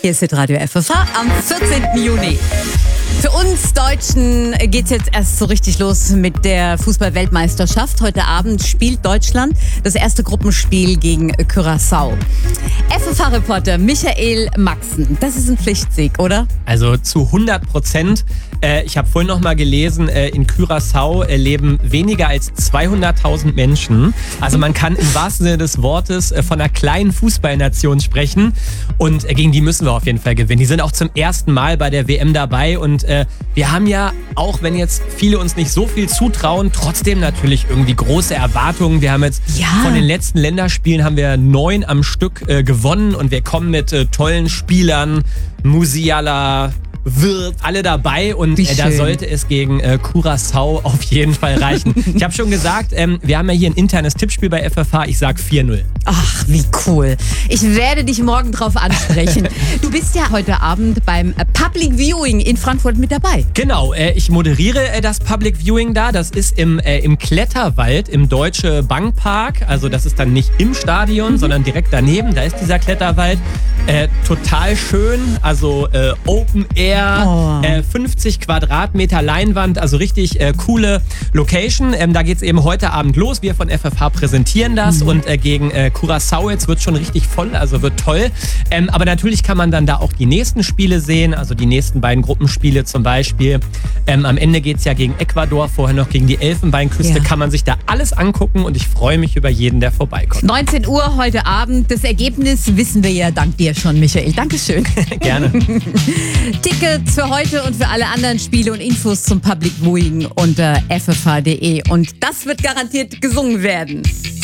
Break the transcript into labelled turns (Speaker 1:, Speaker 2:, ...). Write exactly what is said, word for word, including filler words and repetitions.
Speaker 1: Hier ist Radio F F H am vierzehnten Juni. Für uns Deutschen geht es jetzt erst so richtig los mit der Fußball-Weltmeisterschaft. Heute Abend spielt Deutschland das erste Gruppenspiel gegen Curaçao. F F H-Reporter Michael Maxen, das ist ein Pflichtsieg, oder?
Speaker 2: Also zu hundert Prozent. Äh, ich habe vorhin noch mal gelesen, äh, in Curaçao äh, leben weniger als zweihunderttausend Menschen. Also man kann im wahrsten Sinne des Wortes äh, von einer kleinen Fußballnation sprechen. Und äh, gegen die müssen wir auf jeden Fall gewinnen. Die sind auch zum ersten Mal bei der W M dabei. Und äh, wir haben ja, auch wenn jetzt viele uns nicht so viel zutrauen, trotzdem natürlich irgendwie große Erwartungen. Wir haben jetzt
Speaker 1: Ja.
Speaker 2: von den letzten Länderspielen haben wir neun am Stück äh, gewonnen. Und wir kommen mit äh, tollen Spielern, Musiala, Wirth, alle dabei und
Speaker 1: Wie
Speaker 2: äh, da
Speaker 1: schön.
Speaker 2: sollte es gegen äh, Curaçao auf jeden Fall reichen. Ich habe schon gesagt, ähm, wir haben ja hier ein internes Tippspiel bei F F H. Ich sag vier null.
Speaker 1: Ach, wie cool. Ich werde dich morgen drauf ansprechen. Du bist ja heute Abend beim Public Viewing in Frankfurt mit dabei.
Speaker 2: Genau, äh, ich moderiere äh, das Public Viewing da. Das ist im, äh, im Kletterwald, im Deutsche Bankpark. Also das ist dann nicht im Stadion, sondern direkt daneben. Da ist dieser Kletterwald. Äh, total schön, also äh, Open Air,
Speaker 1: Oh.
Speaker 2: äh, fünfzig Quadratmeter Leinwand, also richtig äh, coole Location. Ähm, da geht es eben heute Abend los. Wir von F F H präsentieren das
Speaker 1: Mhm.
Speaker 2: und äh, gegen äh, Curaçao jetzt wird schon richtig voll, also wird toll. Ähm, aber natürlich kann man dann da auch die nächsten Spiele sehen, also die nächsten beiden Gruppenspiele zum Beispiel. Ähm, am Ende geht es ja gegen Ecuador, vorher noch gegen die Elfenbeinküste.
Speaker 1: Ja.
Speaker 2: Kann man sich da alles angucken und ich freue mich über jeden, der vorbeikommt.
Speaker 1: neunzehn Uhr heute Abend. Das Ergebnis wissen wir ja dank dir schon, Michael. Dankeschön.
Speaker 2: Gerne.
Speaker 1: Tickets für heute und für alle anderen Spiele und Infos zum Public Viewing unter f f h punkt d e. Und das wird garantiert gesungen werden.